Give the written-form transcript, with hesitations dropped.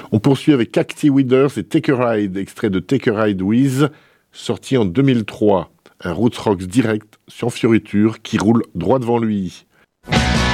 On poursuit avec Cacti Weeders et Take a Ride, extrait de Take a Ride With, sorti en 2003. Un roots rock direct, sans fioriture, qui roule droit devant lui.